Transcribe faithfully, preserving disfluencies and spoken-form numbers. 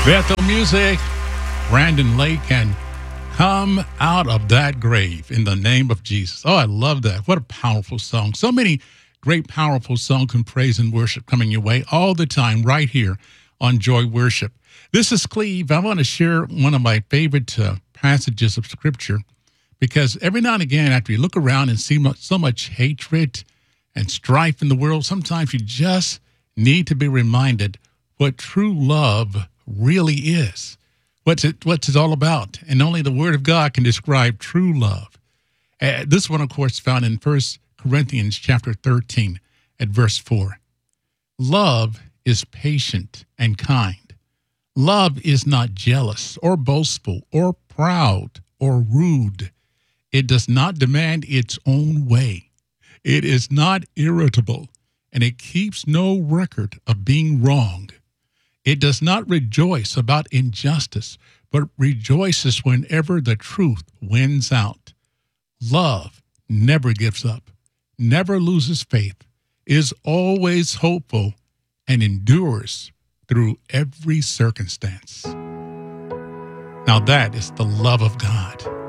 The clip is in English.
Bethel Music, Brandon Lake, and Come Out of That Grave in the Name of Jesus. Oh, I love that. What a powerful song. So many great, powerful songs and praise and worship coming your way all the time right here on Joy Worship. This is Cleve. I want to share one of my favorite uh, passages of Scripture because every now and again, after you look around and see much, so much hatred and strife in the world, sometimes you just need to be reminded what true love really is. What's it, what's it all about? And only the Word of God can describe true love. Uh, this one, of course, found in First Corinthians chapter thirteen at verse four. Love is patient and kind. Love is not jealous or boastful or proud or rude. It does not demand its own way. It is not irritable, and it keeps no record of being wrong. It does not rejoice about injustice, but rejoices whenever the truth wins out. Love never gives up, never loses faith, is always hopeful, and endures through every circumstance. Now that is the love of God.